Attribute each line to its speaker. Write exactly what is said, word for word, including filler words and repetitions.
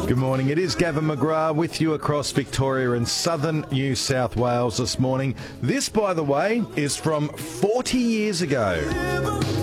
Speaker 1: Good morning. It is Gavin McGrath with you across Victoria and southern New South Wales this morning. This, by the way, is from forty years ago.